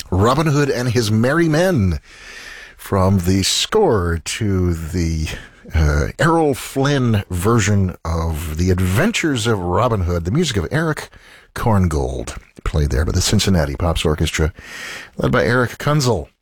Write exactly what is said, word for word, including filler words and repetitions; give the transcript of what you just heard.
Robin Hood and His Merry Men, from the score to the uh, Errol Flynn version of The Adventures of Robin Hood, the music of Eric Korngold, played there by the Cincinnati Pops Orchestra, led by Eric Kunzel.